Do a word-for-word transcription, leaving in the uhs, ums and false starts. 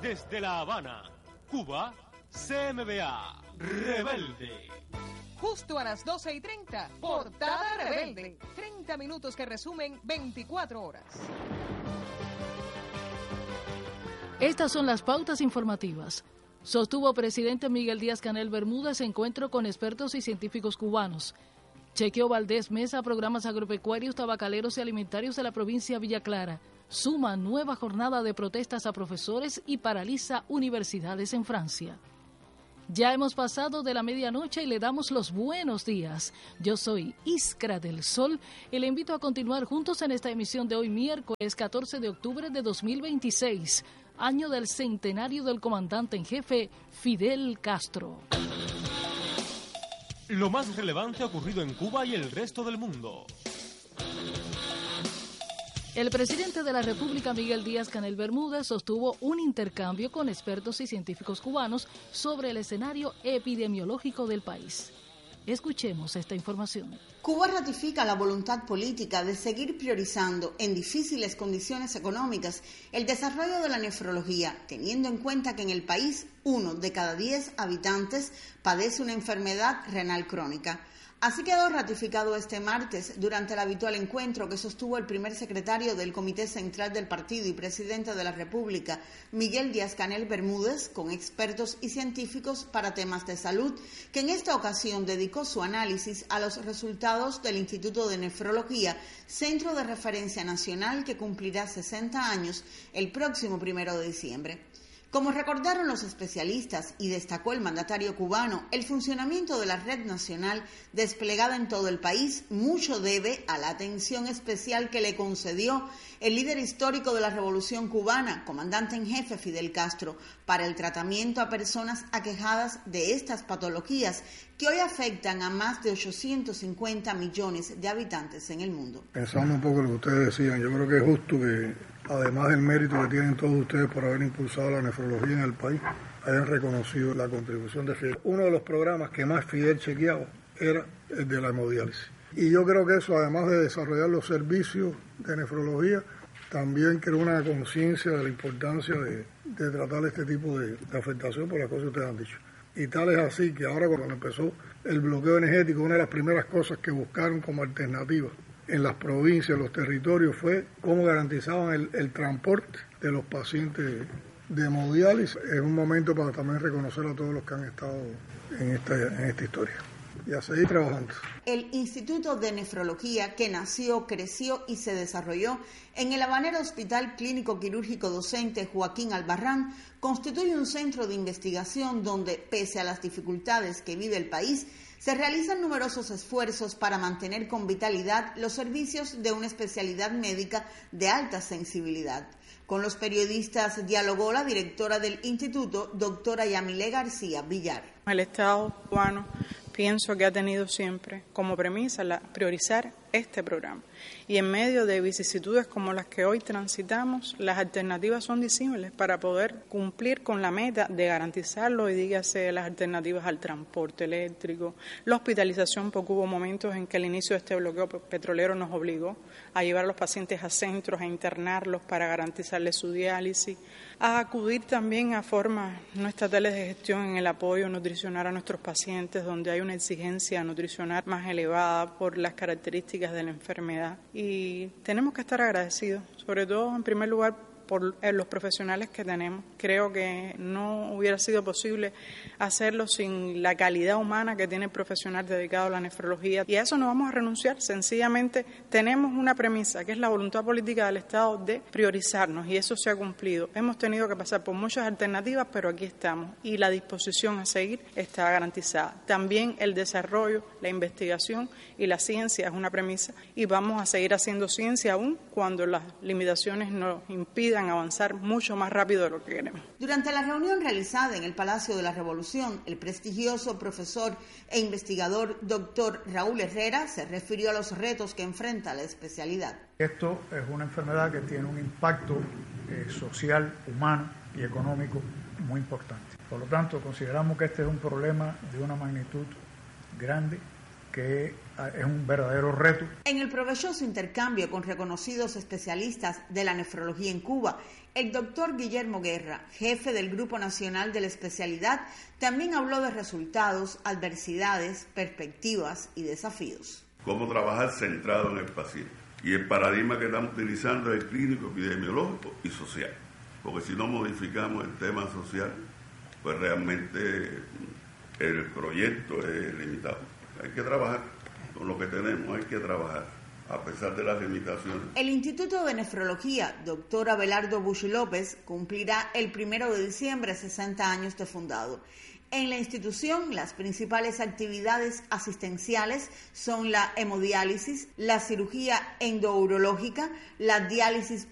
Desde La Habana, Cuba, C M B A, Rebelde. Justo a las doce y treinta, Portada Rebelde. treinta minutos que resumen veinticuatro horas. Estas son las pautas informativas. Sostuvo presidente Miguel Díaz-Canel Bermúdez encuentro con expertos y científicos cubanos. Chequeó Valdés Mesa programas agropecuarios, tabacaleros y alimentarios de la provincia de Villa Clara. Suma nueva jornada de protestas a profesores y paraliza universidades en Francia. Ya hemos pasado de la medianoche y le damos los buenos días. Yo soy Iskra del Sol y le invito a continuar juntos en esta emisión de hoy miércoles catorce de octubre de dos mil veintiséis, año del centenario del comandante en jefe Fidel Castro. Lo más relevante ocurrido en Cuba y el resto del mundo. El presidente de la República, Miguel Díaz-Canel Bermúdez, sostuvo un intercambio con expertos y científicos cubanos sobre el escenario epidemiológico del país. Escuchemos esta información. Cuba ratifica la voluntad política de seguir priorizando en difíciles condiciones económicas el desarrollo de la nefrología, teniendo en cuenta que en el país uno de cada diez habitantes padece una enfermedad renal crónica. Así quedó ratificado este martes durante el habitual encuentro que sostuvo el primer secretario del Comité Central del Partido y presidente de la República, Miguel Díaz-Canel Bermúdez, con expertos y científicos para temas de salud, que en esta ocasión dedicó su análisis a los resultados del Instituto de Nefrología, centro de referencia nacional que cumplirá sesenta años el próximo primero de diciembre. Como recordaron los especialistas y destacó el mandatario cubano, el funcionamiento de la red nacional desplegada en todo el país mucho debe a la atención especial que le concedió el líder histórico de la Revolución Cubana, comandante en jefe Fidel Castro, para el tratamiento a personas aquejadas de estas patologías que hoy afectan a más de ochocientos cincuenta millones de habitantes en el mundo. Pensando un poco en lo que ustedes decían, yo creo que es justo que, además del mérito que tienen todos ustedes por haber impulsado la nefrología en el país, hayan reconocido la contribución de Fidel. Uno de los programas que más Fidel chequeaba era el de la hemodiálisis. Y yo creo que eso, además de desarrollar los servicios de nefrología, también creó una conciencia de la importancia de, de tratar este tipo de, de afectación por las cosas que ustedes han dicho. Y tal es así que ahora, cuando empezó el bloqueo energético, una de las primeras cosas que buscaron como alternativa en las provincias, los territorios, fue cómo garantizaban el, el transporte de los pacientes de hemodiálisis. Es un momento para también reconocer a todos los que han estado en esta, en esta historia y a seguir trabajando. El Instituto de Nefrología, que nació, creció y se desarrolló en el Habanero Hospital Clínico Quirúrgico Docente Joaquín Albarrán, constituye un centro de investigación donde, pese a las dificultades que vive el país, se realizan numerosos esfuerzos para mantener con vitalidad los servicios de una especialidad médica de alta sensibilidad. Con los periodistas dialogó la directora del instituto, doctora Yamile García Villar. El Estado cubano pienso que ha tenido siempre como premisa la priorizar este programa. Y en medio de vicisitudes como las que hoy transitamos, las alternativas son disímiles para poder cumplir con la meta de garantizarlo, y dígase las alternativas al transporte eléctrico, la hospitalización, porque hubo momentos en que el inicio de este bloqueo petrolero nos obligó a llevar a los pacientes a centros, a internarlos para garantizarles su diálisis, a acudir también a formas no estatales de gestión en el apoyo nutricional a nuestros pacientes, donde hay una exigencia nutricional más elevada por las características de la enfermedad. Y tenemos que estar agradecidos, sobre todo en primer lugar por los profesionales que tenemos. Creo que no hubiera sido posible hacerlo sin la calidad humana que tiene el profesional dedicado a la nefrología, y a eso no vamos a renunciar. Sencillamente tenemos una premisa, que es la voluntad política del Estado de priorizarnos, y eso se ha cumplido. Hemos tenido que pasar por muchas alternativas, pero aquí estamos, y la disposición a seguir está garantizada. También el desarrollo, la investigación y la ciencia es una premisa, y vamos a seguir haciendo ciencia aún cuando las limitaciones nos impidan avanzar mucho más rápido de lo que queremos. Durante la reunión realizada en el Palacio de la Revolución, el prestigioso profesor e investigador doctor Raúl Herrera se refirió a los retos que enfrenta la especialidad. Esto es una enfermedad que tiene un impacto eh, social, humano y económico muy importante. Por lo tanto, consideramos que este es un problema de una magnitud grande que es un verdadero reto. En el provechoso intercambio con reconocidos especialistas de la nefrología en Cuba, el doctor Guillermo Guerra, jefe del Grupo Nacional de la Especialidad, también habló de resultados, adversidades, perspectivas y desafíos. Cómo trabajar centrado en el paciente. Y el paradigma que estamos utilizando es el clínico, epidemiológico y social. Porque si no modificamos el tema social, pues realmente el proyecto es limitado. Hay que trabajar con lo que tenemos, hay que trabajar, a pesar de las limitaciones. El Instituto de Nefrología, doctor Abelardo Bush López, cumplirá el primero de diciembre sesenta años de fundado. En la institución, las principales actividades asistenciales son la hemodiálisis, la cirugía endourológica, la diálisis